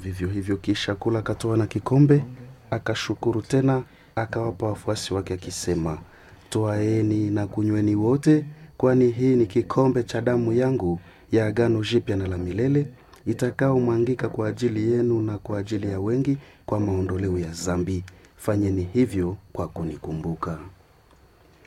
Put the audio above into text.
Vivyo hivyo kisha kula akatoa na kikombe, akashukuru tena, akawapa wafuasi wake akisema, twaeni na kunyweni wote, kwani hii ni kikombe cha damu yangu ya agano jipya na la milele, itakao mwangika kwa ajili yenu na kwa ajili ya wengi kwa maondoleo ya dhambi. Fanyeni hivyo kwa kunikumbuka.